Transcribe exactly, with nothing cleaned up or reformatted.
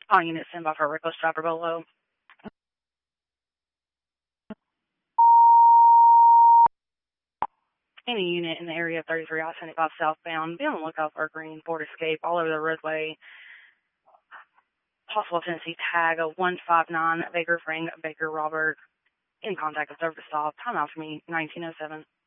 All units stand by for reckless driver below. Any unit in the area of thirty-three I seventy-five southbound, be on the lookout for a green Ford Escape all over the roadway. Possible Tennessee tag of one five nine Baker Frank Baker Robert. In contact with service stop. Time out for me, nineteen oh seven.